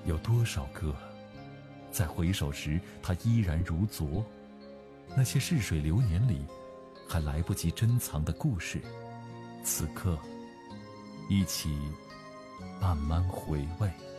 有多少个在回首时它依然如昨，那些逝水流年里还来不及珍藏的故事，此刻一起慢慢回味。